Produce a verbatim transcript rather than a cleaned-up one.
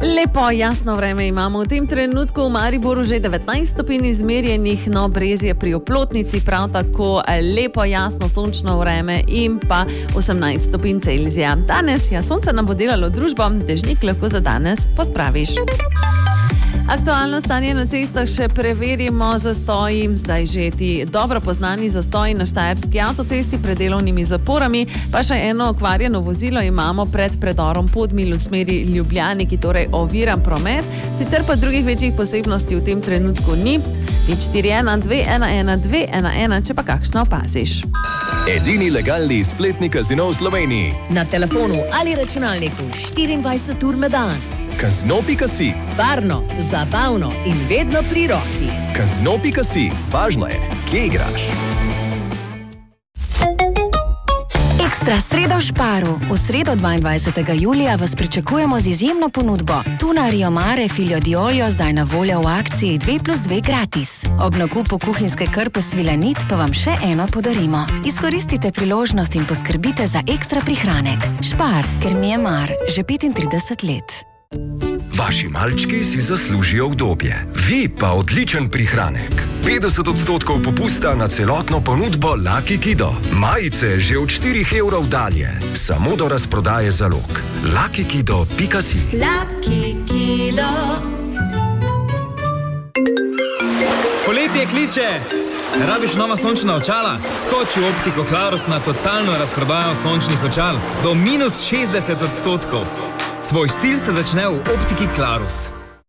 Lepo, jasno vreme imamo. V tem trenutku v Mariboru že devetnajst stopinj izmerjenih, no brez je pri Oplotnici, prav tako lepo, jasno, sončno vreme in pa osemnajst stopinj Celzija. Danes, ja, sonce nam bo delalo družbo, dežnik lahko za danes pospraviš. Aktualno stanje na cestah še preverimo, zastoji, zdaj že ti dobro poznani zastoji na Štajerski avtocesti pred delovnimi zaporami, pa še eno okvarjeno vozilo imamo pred predorom Podmilj v smeri Ljubljani, ki torej ovira promet, sicer pa drugih večjih posebnosti v tem trenutku ni. nič štiri ena dve ena ena dve ena ena, če pa kakšno opaziš. Edini legalni spletni kazino v Sloveniji. Na telefonu ali računalniku štiriindvajset ur na dan. Kazino pika si. Varno, zabavno in vedno pri roki. Kazino pika si. Važno je, kje igraš. Ekstra sreda v Šparu. V sredo dvaindvajsetega julija vas pričakujemo z izjemno ponudbo. Tuna Rio Mare Figlio di Olio zdaj na voljo v akciji dve plus dve gratis. Ob nakupu kuhinjske krpe Svilanit pa vam še eno podarimo. Izkoristite priložnost in poskrbite za ekstra prihranek. Špar, ker mi je mar, že petintrideset let. Vaši malčki si zaslužijo udobje, vi pa odličen prihranek. petdeset odstotkov popusta na celotno ponudbo Lucky Kido. Majice že od štirih evrov dalje, samo do razprodaje zalog. lucky kido pika si. Lucky Kido. Poletje kliče! Rabiš nova sončna očala? Skoči v Optiko Clarus na totalno razprodajo sončnih očal do minus šestdeset odstotkov. Tvoj stil se začne v Optiki Clarus.